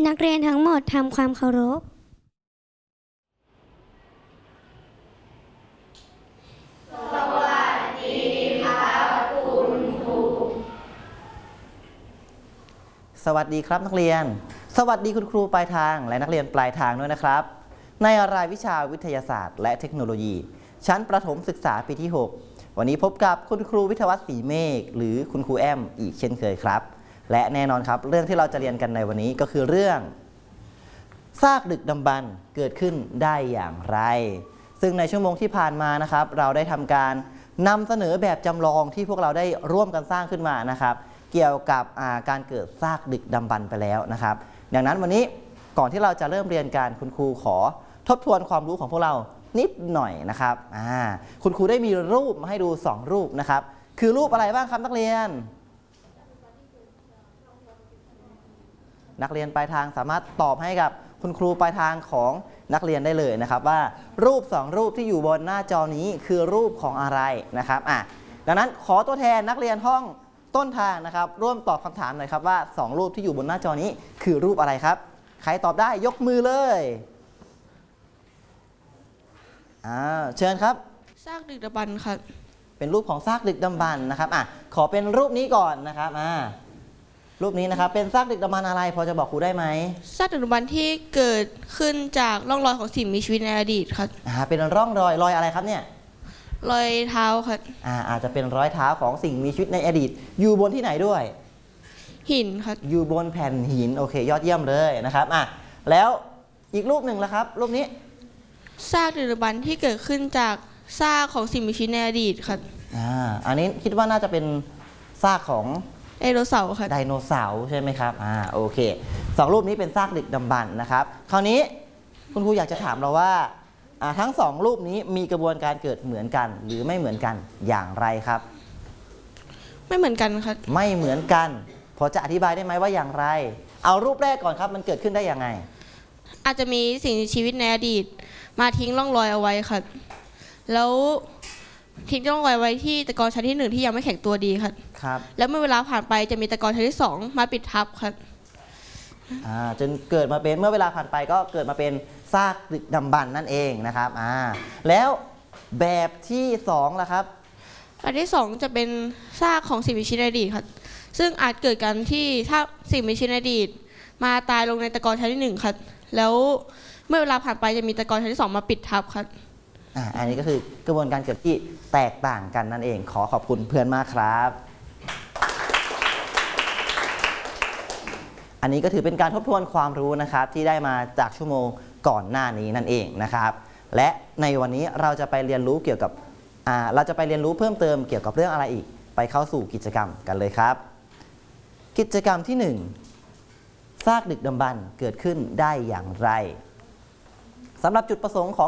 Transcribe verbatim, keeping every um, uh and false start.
นักเรียนทั้งหมดทำความเคารพสวัสดีครับคุณครูสวัสดีครับนักเรียนสวัสดีคุณครูปลายทางและนักเรียนปลายทางด้วยนะครับในรายวิชาวิทยาศาสตร์และเทคโนโลยีชั้นประถมศึกษาปีที่หกวันนี้พบกับคุณครูวิทยาวัฒน์ศรีเมฆหรือคุณครูแอมอีกเช่นเคยครับและแน่นอนครับเรื่องที่เราจะเรียนกันในวันนี้ก็คือเรื่องซากดึกดำบรรพ์เกิดขึ้นได้อย่างไรซึ่งในชั่วโมงที่ผ่านมานะครับเราได้ทำการนำเสนอแบบจำลองที่พวกเราได้ร่วมกันสร้างขึ้นมานะครับเกี่ยวกับการเกิดซากดึกดำบรรพ์ไปแล้วนะครับดังนั้นวันนี้ก่อนที่เราจะเริ่มเรียนการคุณครูขอทบทวนความรู้ของพวกเรานิดหน่อยนะครับคุณครูได้มีรูปมาให้ดูสองรูปนะครับคือรูปอะไรบ้างครับนักเรียนนักเรียนปลายทางสามารถตอบให้กับคุณครูปลายทางของนักเรียนได้เลยนะครับว่ารูปสองรูปที่อยู่บนหน้าจอนี้คือรูปของอะไรนะครับอ่ะดังนั้นขอตัวแทนนักเรียนห้องต้นทางนะครับร่วมตอบคำถามหน่อยครับว่าสองรูปที่อยู่บนหน้าจอนี้คือรูปอะไรครับใครตอบได้ยกมือเลยอ่าเชิญครับซากดึกดำบรรพ์ครับเป็นรูปของซากดึกดำบรรพ์นะครับอ่ะขอเป็นรูปนี้ก่อนนะครับอ่ารูปนี้นะครับเป็นซากดึกดำบรรพ์อะไรพอจะบอกครูได้ไหมซากดึกดำบรรพ์ที่เกิดขึ้นจากร่องรอยของสิ่งมีชีวิตในอดีตครับอ่าเป็นร่องรอยรอยอะไรครับเนี่ยรอยเท้าครับอ่าอาจจะเป็นรอยเท้าของสิ่งมีชีวิตในอดีตอยู่บนที่ไหนด้วยหินครับอยู่บนแผ่นหินโอเคยอดเยี่ยมเลยนะครับอ่ะแล้วอีกรูปหนึ่งละครับรูปนี้ซากดึกดำบรรพ์ที่เกิดขึ้นจากซากของสิ่งมีชีวิตในอดีตครับอ่าอันนี้คิดว่าน่าจะเป็นซากของไดโนเสาร์ครับไดโนเสาร์ใช่ไหมครับอ่าโอเคสองรูปนี้เป็นซากดึกดำบรรพ์นะครับคราวนี้คุณครูอยากจะถามเราว่าทั้งสองรูปนี้มีกระบวนการเกิดเหมือนกันหรือไม่เหมือนกันอย่างไรครับไม่เหมือนกันครับไม่เหมือนกันพอจะอธิบายได้ไหมว่าอย่างไรเอารูปแรกก่อนครับมันเกิดขึ้นได้ยังไงอาจจะมีสิ่งมีชีวิตในอดีตมาทิ้งร่องรอยเอาไว้ครับแล้วทิ้งร่องรอยไว้ที่ตะกอนชั้นที่หนึ่งที่ยังไม่แข็งตัวดีครับครับแล้วเมื่อเวลาผ่านไปจะมีตะกอนชั้นที่สองมาปิดทับครับอ่าจนเกิดมาเป็นเมื่อเวลาผ่านไปก็เกิดมาเป็นซากดึกดำบรรพ์นั่นเองนะครับอ่าแล้วแบบที่สองล่ะครับแบบที่สองจะเป็นซากของสิ่งมีชีวิตในอดีตครับซึ่งอาจเกิดกันที่ถ้าสิ่งมีชีวิตในอดีตมาตายลงในตะกอนชั้นที่หนึ่งครับแล้วเมื่อเวลาผ่านไปจะมีตะกอนชั้นที่สองมาปิดทับครับอ่าอันนี้ก็คือกระบวนการเกิดที่แตกต่างกันนั่นเองขอขอบคุณเพื่อนมากครับอันนี้ก็ถือเป็นการทบทวนความรู้นะครับที่ได้มาจากชั่วโมงก่อนหน้านี้นั่นเองนะครับและในวันนี้เราจะไปเรียนรู้เกี่ยวกับอ่าเราจะไปเรียนรู้เพิ่มเติมเกี่ยวกับเรื่องอะไรอีกไปเข้าสู่กิจกรรมกันเลยครับกิจกรรมที่หนึ่งซากดึกดำบรรพ์เกิดขึ้นได้อย่างไรสำหรับจุดประสงค์ของ